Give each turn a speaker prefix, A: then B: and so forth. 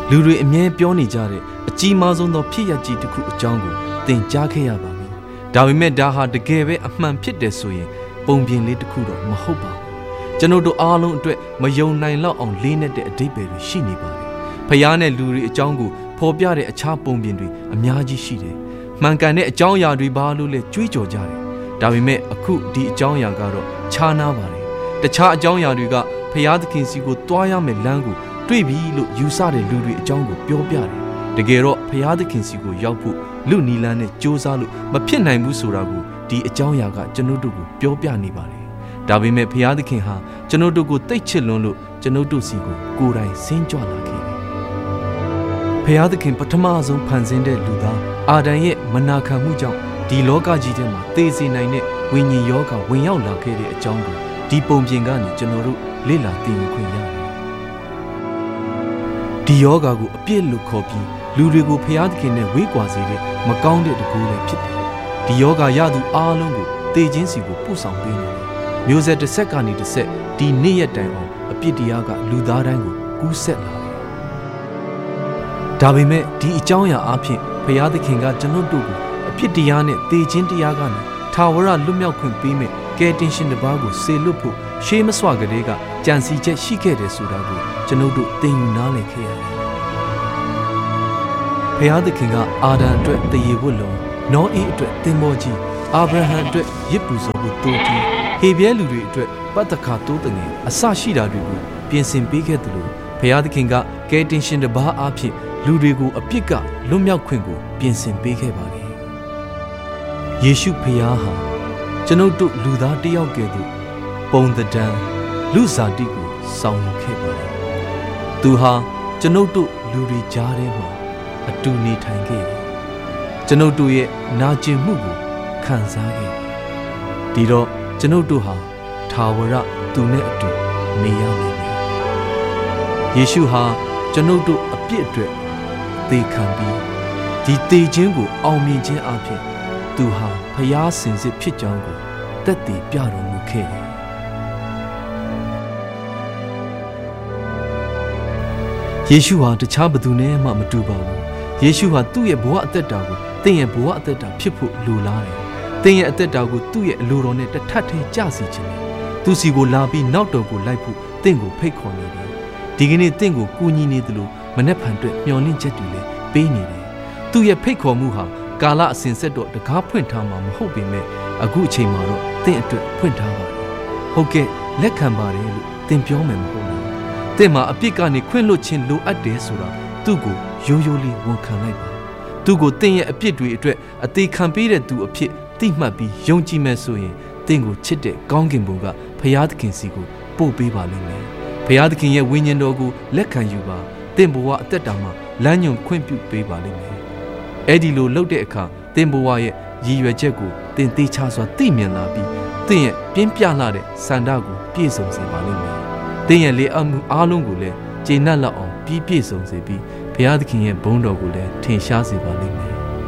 A: လူတွေအမြဲပြောနေကြတဲ့အကြီးမားဆုံးသောဖြစ်ရပ်ကြီးတစ်ခုအကြောင်းကိုသင်ကြားခဲ့ရပါပြီ။ဒါပေမဲ့ဒါဟာတကယ်ပဲအမှန်ဖြစ်တယ်ဆိုရင်ပုံပြင်လေးတစ်ခုတော့မဟုတ်ပါဘူး။ကျွန်တော်တို့အားလုံးအတွက်မယုံနိုင်လောက်အောင်လေးနက်တဲ့အဓိပ္ပာယ်တွေရှိနေပါတယ်။ဖခင်နဲ့လူတွေအကြောင်းကိုဖော်ပြတဲ့အခြားပုံပြင်တွေအများကြီးရှိတယ်။မှန်ကန်တဲ့အကြောင်းအရာတွေဘာလို့လဲကြွေးကြော်ကြတယ်။ဒါပေမဲ့အခုဒီအကြောင်းအရာကတော့ခြားနားပါတယ်။တခြားအကြောင်းအရာတွေကဖခင်သခင်စီကိုတွားရမယ့်လမ်းကိုတွေ့ပြီလို့ယူဆတဲ့လူတွေအကြောင်းကိုပြောပြတယ်။တကယ်တော့ဖခင်သခင်စီကိုရောက်ဖို့လူနီလန်းနဲ့ကြိုးစားလို့မဖြစ်နိုင်ဘူးဆိုတာကိုဒီအကြောင်းအရာကကျွန်တော်တို့ကိုပြောပြနေပါတယ်။ဒါပေမဲ့ဖခင်သခင်ဟာကျွန်တော်တို့ကိုတိတ်ချစ်လွန်းလို့ကျွန်တော်တို့စီကိုကိုယ်တိုင်ဆင်းကြွလာခဲ့တယ်။ဖခင်သခင်ပထမဆုံးဖန်ဆင်းတဲ့လူသားအာဒံရဲ့မနာခံမှုကြောင့်ဒီလောကကြီးထဲမှာသေစေနိုင်တဲ့ဝိညာဉ်ယောဂဝင်ရောက်လာခဲ့တဲ့အကြောင်းကိုဒီပုံပြင်ကနေကျွန်တော်တို့လေ့လာသိယူခွင့်ရတယ်။ဒီယောဂကိုအပြစ်လို့ခေါ်ပြီးလူတွေကိုဖျားသခင်နဲ့ဝေးကွာစေတဲ့မကောင်းတဲ့တကူလည်းဖြစ်တယ်။ဒီယောဂရသူအားလုံးကိုသေခြင်းစီကိုပို့ဆောင်ပေးနေတယ်။မျိုးဆက်တစ်ဆက်ကနေတစ်ဆက်ဒီနေ့ရက်တိုင်အောင်အပြစ်တရားကလူသားတိုင်းကိုကူးဆက်လာတယ်။ဒါပေမဲ့ဒီအကြောင်းအရာအဖြစ်ဖျားသခင်ကကျွန်တော်တို့ကိုအပြစ်တရားနဲ့သေခြင်းတရားကနေထာဝရလွတ်မြောက်ခွင့်ပေးမဲ့ကယ်တင်ရှင်တစ်ပါးကိုစေလွတ်ဖို့ရှေးမစွာကလေးကကြံစီချက်ရှိခဲ့တယ်ဆိုတာကိုကျွန်တော်တို့သိယူနားလည်ခဲ့ရတယ်။ဖျားသခင်ကအာဒံအတွက်တရေဝတ်လုံးနောအေးအတွက်သင်္ဘောကြီးအာဗြဟံအတွက်ရစ်ပူဇော်ဖို့တိုးကြီးဟေဘဲလူတွေအတွက်ပတ်သက်ခါတိုးတငယ်အစရှိတာတွေကိုပြင်ဆင်ပေးခဲ့တယ်လို့ဖျားသခင်ကကယ်တင်ရှင်တစ်ပါးအဖြစ်လူတွေကိုအပြစ်ကလွတ်မြောက်ခွင့်ကိုပြင်ဆင်ပေးခဲ့ပါတယ်။ယေရှုဖျားဟာကျွန်ုပ်တို့လူသားတစ်ယောက်ကဲ့သို့ပုံသဏ္ဍာန်လူစားတိကိုဆောင်ယူခဲ့ပါတယ်။သူဟာကျွန်ုပ်တို့လူတွေကြားထဲမှာအတူနေထိုင်ခဲ့တယ်။ကျွန်ုပ်တို့ရဲ့နာကျင်မှုကိုခံစားခဲ့တယ်။ဒီတော့ကျွန်ုပ်တို့ဟာထာဝရသူနဲ့အတူနေရလိမ့်မယ်။ယေရှုဟာကျွန်ုပ်တို့အပြစ်အတွက်သေခံပြီးဒီသေခြင်းကိုအောင်မြင်ခြင်းအပြင်သူဟာဖျားစင်စစ်ဖြစ်ကြောင်းကိုသက်သေပြတော်မူခဲ့တယ်။ယေရှုဟာတခြားဘသူနဲ့မှမတူပါဘူး။ယေရှုဟာသူ့ရဲ့ဘဝအသက်တာကိုသင်ရဲ့ဘဝအသက်တာဖြစ်ဖို့လိုလားတယ်။သင်ရဲ့အသက်တာကိုသူ့ရဲ့အလိုတော်နဲ့တစ်ထပ်ထဲကျစေခြင်းနဲ့သူစီကိုလာပြီးနောက်တော်ကိုလိုက်ဖို့သင်ကိုဖိတ်ခေါ်နေတယ်။ဒီကနေ့သင်ကိုကူညီနေသလိုမနှက်ဖန်အတွက်မျှော်လင့်ချက်တွေလည်းပေးနေတယ်။သူ့ရဲ့ဖိတ်ခေါ်မှုဟာကာလအစဉ်ဆက်တော့တကားဖွင့်ထားမှာမဟုတ်ပေမဲ့အခုအချိန်မှာတော့သင်အတွက်ဖွင့်ထားပါတယ်။ဟုတ်ကဲ့လက်ခံပါတယ်လို့သင်ပြောမယ်မဟုတ်လား။သင်မှာအပြစ်ကနေခွင့်လွှတ်ခြင်းလိုအပ်တယ်ဆိုတာသူ့ကိုရိုးရိုးလေးဝန်ခံလိုက်ပါ။သူ့ကိုသင်ရဲ့အပြစ်တွေအတွက်အသေးခံပေးတဲ့သူအဖြစ်သိမှတ်ပြီးယုံကြည်မယ်ဆိုရင်သင်ကိုချစ်တဲ့ကောင်းကင်ဘုံကဖျားသခင်စီကိုပို့ပေးပါလိမ့်မယ်။ဖျားသခင်ရဲ့ဝိညာဉ်တော်ကိုလက်ခံယူပါ။သင်ဘဝအသက်တာမှာလမ်းညွန်ခွင့်ပြုပေးပါလိမ့်မယ်။အဲ့ဒီလိုလုပ်တဲ့အခါသင်ဘဝရဲ့ရည်ရွယ်ချက်ကိုသင်သိချစွာသိမြင်လာပြီးသင်ရဲ့ပြင်းပြလှတဲ့စန္ဒကိုပြည့်စုံစေပါလိမ့်မယ်။သင်ရဲ့လေအပ်မှုအားလုံးကိုလည်းကျေနပ်လောက်အောင်ပြည့်စုံစေပြီးဘုရားသခင်ရဲ့ဘုန်းတော်ကိုလည်းထင်ရှားစေပါလိမ့်မယ်